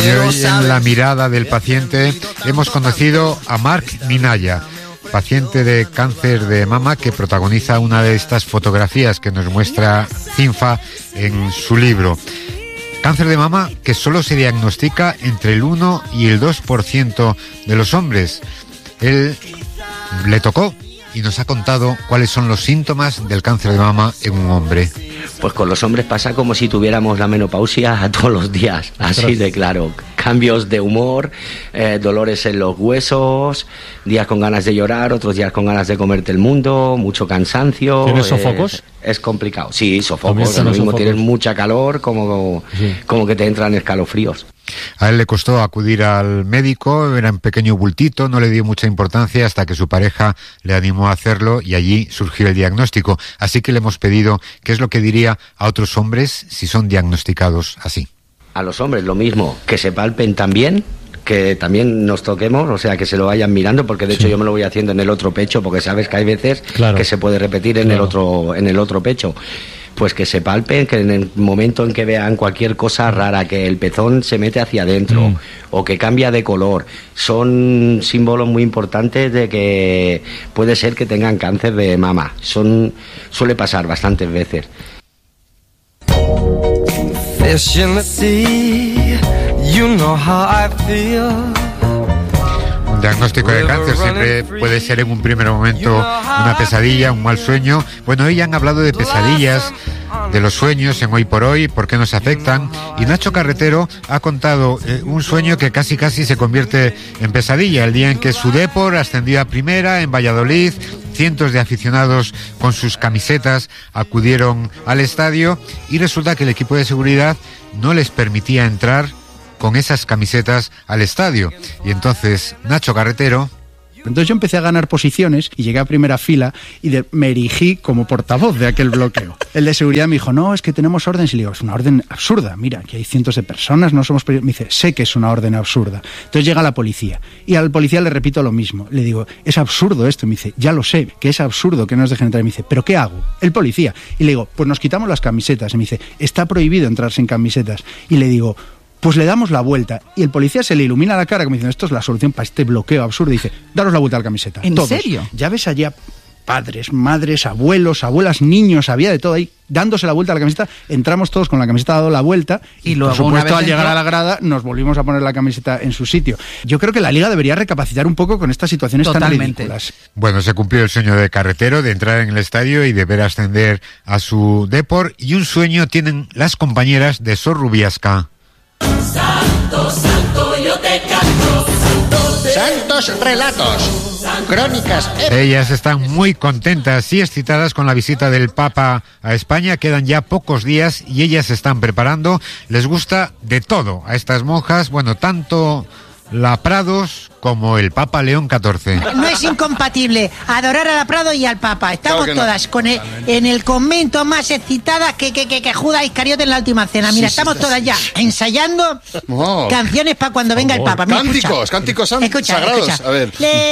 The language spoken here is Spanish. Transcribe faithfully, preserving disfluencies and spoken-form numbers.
Y hoy en La mirada del paciente hemos conocido a Marc Minaya, paciente de cáncer de mama, que protagoniza una de estas fotografías que nos muestra Cinfa en su libro. Cáncer de mama que solo se diagnostica entre el uno y el dos por ciento de los hombres. Él le tocó y nos ha contado cuáles son los síntomas del cáncer de mama en un hombre. Pues con los hombres pasa como si tuviéramos la menopausia a todos los días, así de claro. Cambios de humor, eh, dolores en los huesos, días con ganas de llorar, otros días con ganas de comerte el mundo, mucho cansancio. ¿Tienes sofocos? Es, es complicado. Sí, sofocos. Lo mismo sofocos. Tienes mucha calor como, Sí. como que te entran escalofríos. A él le costó acudir al médico, era un pequeño bultito, no le dio mucha importancia hasta que su pareja le animó a hacerlo y allí surgió el diagnóstico. Así que le hemos pedido qué es lo que diría a otros hombres si son diagnosticados así. A los hombres lo mismo, que se palpen también, que también nos toquemos, o sea, que se lo vayan mirando, porque de hecho Sí. yo me lo voy haciendo en el otro pecho, porque sabes que hay veces Claro. que se puede repetir en Claro. el otro en el otro pecho. Pues que se palpen, que en el momento en que vean cualquier cosa rara, que el pezón se mete hacia adentro Mm. o que cambia de color, son símbolos muy importantes de que puede ser que tengan cáncer de mama. Son suele pasar bastantes veces. Fish in the sea, you know how I feel. Un diagnóstico de cáncer siempre puede ser en un primer momento una pesadilla, un mal sueño. Bueno, hoy han hablado de pesadillas, de los sueños en Hoy por Hoy, por qué nos afectan. Y Nacho Carretero ha contado eh, un sueño que casi casi se convierte en pesadilla. El día en que su Depor ascendió a primera en Valladolid, cientos de aficionados con sus camisetas acudieron al estadio y resulta que el equipo de seguridad no les permitía entrar con esas camisetas al estadio. Y entonces Nacho Carretero... Entonces yo empecé a ganar posiciones y llegué a primera fila y de, me erigí como portavoz de aquel bloqueo. El de seguridad me dijo, no, es que tenemos órdenes. Y le digo, es una orden absurda, mira, aquí hay cientos de personas, no somos... Me dice, sé que es una orden absurda. Entonces llega la policía y al policía le repito lo mismo. Le digo, es absurdo esto. Y me dice, ya lo sé, que es absurdo que no nos dejen entrar. Y me dice, ¿pero qué hago? El policía. Y le digo, pues nos quitamos las camisetas. Y me dice, está prohibido entrar sin camisetas. Y le digo... pues le damos la vuelta. Y el policía se le ilumina la cara como diciendo, esto es la solución para este bloqueo absurdo. Y dice, daros la vuelta a la camiseta. ¿En todos. serio? Ya ves allá padres, madres, abuelos, abuelas, niños, había de todo ahí, dándose la vuelta a la camiseta. Entramos todos con la camiseta dado la vuelta. Y Y, luego, por una supuesto, vez al llegar dentro- a la grada, nos volvimos a poner la camiseta en su sitio. Yo creo que la Liga debería recapacitar un poco con estas situaciones Totalmente. tan ridículas. Bueno, se cumplió el sueño de Carretero de entrar en el estadio y de ver ascender a su Depor. Y un sueño tienen las compañeras de Sor Rubiasca. Santos relatos, crónicas épicas. Ellas están muy contentas y excitadas con la visita del Papa a España. Quedan ya pocos días y ellas se están preparando. Les gusta de todo a estas monjas, bueno, tanto la Prados como el Papa León catorce. No es incompatible adorar a la Prado y al Papa. Estamos Claro que no. todas con el- en el convento más excitadas que, que, que, que Judas Iscariote en la última cena. Mira, Sí, sí, estamos sí. todas ya ensayando Oh. canciones para cuando venga el Papa. Mira, escucha. Cánticos, cánticos san- Escucha, sagrados. escucha. A ver. Le-